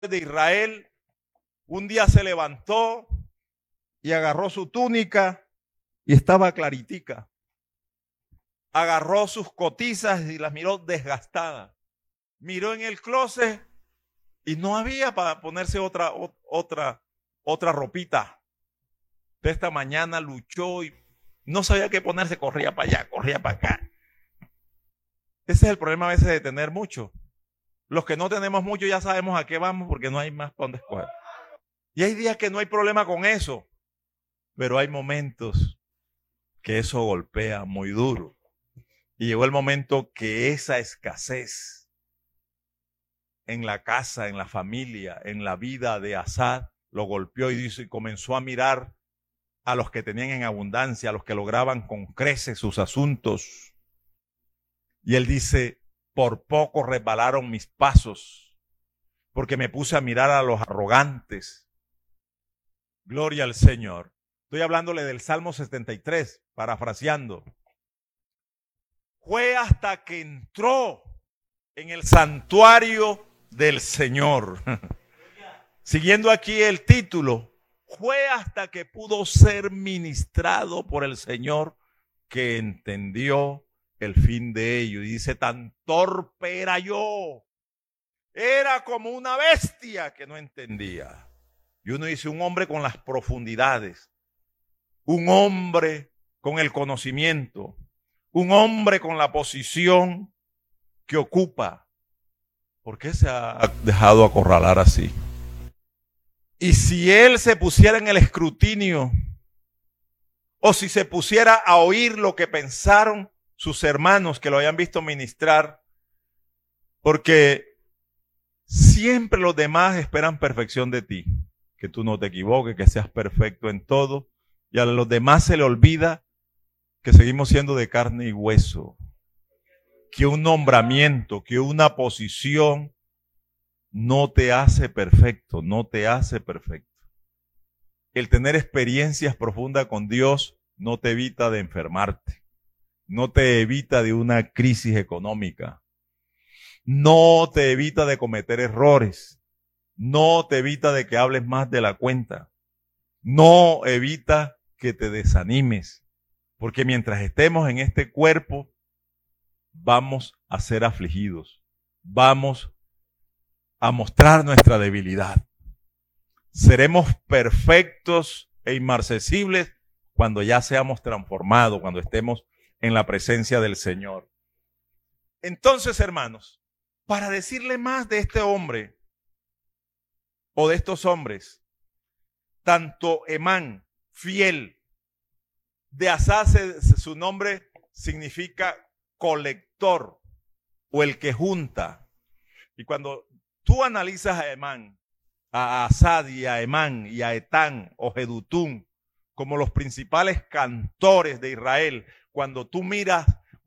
de Israel un día se levantó y agarró su túnica y estaba claritica. Agarró sus cotizas y las miró desgastadas. Miró en el closet y no había para ponerse otra ropita. De esta mañana luchó y no sabía qué ponerse, corría para allá, corría para acá. Ese es el problema a veces de tener mucho. Los que no tenemos mucho ya sabemos a qué vamos porque no hay más para dónde escoger. Y hay días que no hay problema con eso, pero hay momentos que eso golpea muy duro. Y llegó el momento que esa escasez en la casa, en la familia, en la vida de Asad, lo golpeó y comenzó a mirar a los que tenían en abundancia, a los que lograban con creces sus asuntos. Y él dice, por poco resbalaron mis pasos, porque me puse a mirar a los arrogantes. Gloria al Señor. Estoy hablándole del Salmo 73, parafraseando. Fue hasta que entró en el santuario del Señor. Siguiendo aquí el título, fue hasta que pudo ser ministrado por el Señor que entendió el fin de ello. Y dice, tan torpe era yo. Era como una bestia que no entendía. Y uno dice, un hombre con las profundidades, un hombre con el conocimiento, un hombre con la posición que ocupa. ¿Por qué se ha dejado acorralar así? Y si él se pusiera en el escrutinio, o si se pusiera a oír lo que pensaron sus hermanos que lo habían visto ministrar, porque siempre los demás esperan perfección de ti, que tú no te equivoques, que seas perfecto en todo, y a los demás se le olvida que seguimos siendo de carne y hueso, que un nombramiento, que una posición no te hace perfecto, no te hace perfecto. El tener experiencias profundas con Dios no te evita de enfermarte, no te evita de una crisis económica, no te evita de cometer errores, no te evita de que hables más de la cuenta, no evita que te desanimes, porque mientras estemos en este cuerpo, vamos a ser afligidos, vamos a mostrar nuestra debilidad. Seremos perfectos e inmarcesibles cuando ya seamos transformados, cuando estemos en la presencia del Señor. Entonces, hermanos, para decirle más de este hombre o de estos hombres, tanto Hemán, fiel, de Asad su nombre significa colector o el que junta. Y cuando tú analizas a Hemán, a Asad y a Hemán y a Etán o Jedutún como los principales cantores de Israel, cuando tú miras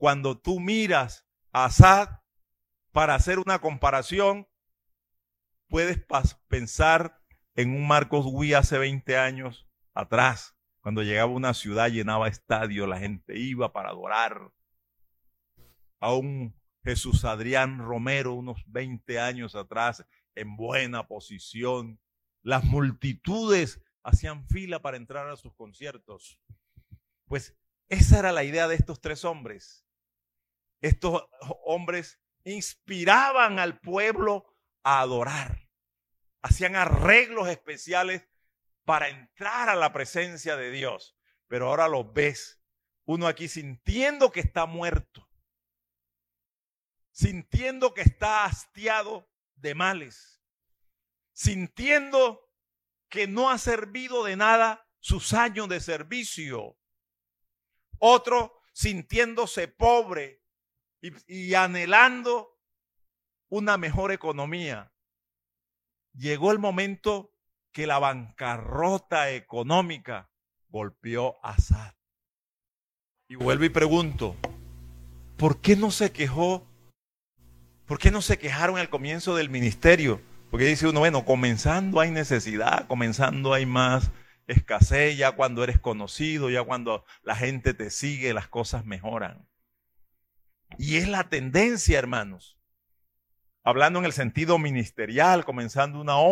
a Asad para hacer una comparación, puedes pensar en un Marcos Witt hace 20 años atrás, cuando llegaba a una ciudad, llenaba estadio, la gente iba para adorar. A un Jesús Adrián Romero unos 20 años atrás, en buena posición. Las multitudes hacían fila para entrar a sus conciertos. Pues esa era la idea de estos tres hombres. Estos hombres inspiraban al pueblo a adorar. Hacían arreglos especiales para entrar a la presencia de Dios. Pero ahora los ves, uno aquí sintiendo que está muerto, sintiendo que está hastiado de males, sintiendo que no ha servido de nada sus años de servicio. Otro sintiéndose pobre y anhelando una mejor economía. Llegó el momento que la bancarrota económica golpeó a Asad. Y vuelvo y pregunto, ¿por qué no se quejó? ¿Por qué no se quejaron al comienzo del ministerio? Porque dice uno, bueno, comenzando hay necesidad, comenzando hay más escasez, ya cuando eres conocido, ya cuando la gente te sigue, las cosas mejoran. Y es la tendencia, hermanos. hablando en el sentido ministerial, comenzando una obra.